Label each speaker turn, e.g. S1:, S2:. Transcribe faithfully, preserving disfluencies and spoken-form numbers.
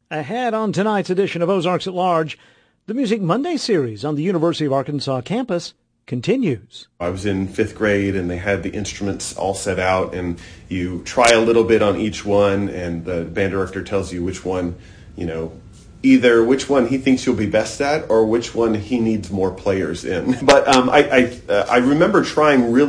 S1: Ahead on tonight's edition of Ozarks at Large, the Music Monday series on the University of Arkansas campus continues.
S2: I was in fifth grade and they had the instruments all set out and you try a little bit on each one and the band director tells you which one, you know, either which one he thinks you'll be best at or which one he needs more players in. But um, I, I, uh, I remember trying really